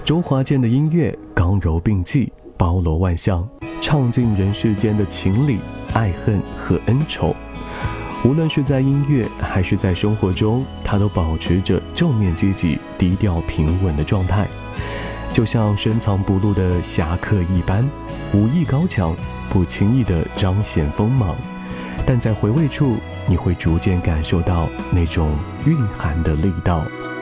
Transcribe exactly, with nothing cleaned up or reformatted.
周华健的音乐刚柔并济，包罗万象，唱尽人世间的情理、爱恨和恩仇。无论是在音乐还是在生活中，他都保持着正面积极、低调平稳的状态，就像深藏不露的侠客一般，武艺高强，不轻易地彰显锋芒，但在回味处，你会逐渐感受到那种蕴含的力道。